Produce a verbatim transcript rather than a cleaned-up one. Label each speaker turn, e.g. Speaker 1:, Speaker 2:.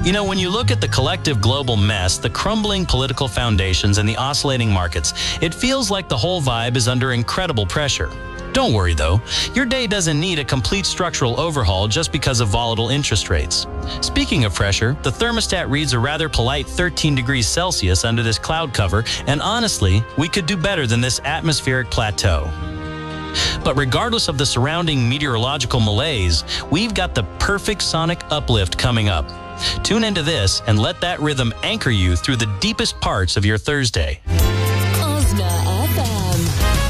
Speaker 1: You know, when you look at the collective global mess, the crumbling political foundations, and the oscillating markets, it feels like the whole vibe is under incredible pressure. Don't worry though, your day doesn't need a complete structural overhaul just because of volatile interest rates. Speaking of pressure, the thermostat reads a rather polite thirteen degrees Celsius under this cloud cover, and honestly, we could do better than this atmospheric plateau. But regardless of the surrounding meteorological malaise, we've got the perfect sonic uplift coming up. Tune into this and let that rhythm anchor you through the deepest parts of your Thursday.